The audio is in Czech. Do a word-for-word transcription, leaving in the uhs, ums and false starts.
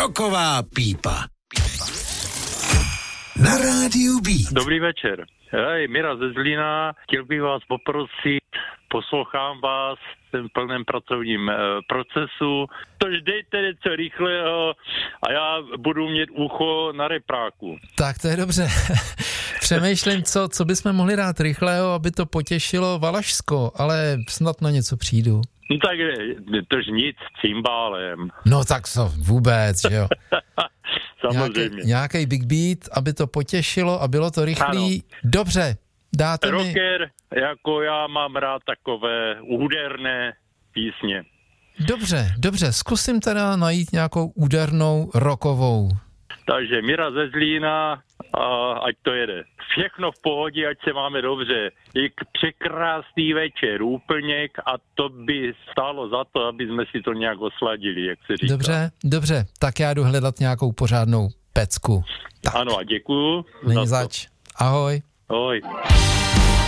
Rocková pípa. Na rádiu Beat. Dobrý večer. Hej, Mira ze Zlína, chtěl bych vás poprosit, poslouchám vás, jsem v plném pracovním e, procesu, tož dejte něco rychlého a já budu mít ucho na repráku. Tak to je dobře. Přemýšlím, co, co bychom mohli dát rychlého, aby to potěšilo Valašsko, ale snad na něco přijdu. No tak tož nic s cymbálem. No tak co, vůbec, že jo. Samozřejmě. Nějaký big beat, aby to potěšilo a bylo to rychlý. Ano. Dobře, dáte mi... Rocker, jako já mám rád takové úderné písně. Dobře, dobře, zkusím teda najít nějakou údernou rockovou. Takže Mira ze Zlína, a ať to jede. Všechno v pohodě, ať se máme dobře. Je překrásný večer, úplněk a to by stálo za to, aby jsme si to nějak osladili, jak se říká. Dobře, dobře, tak já jdu hledat nějakou pořádnou pecku. Tak. Ano a děkuju. Není zač. Ahoj. Ahoj.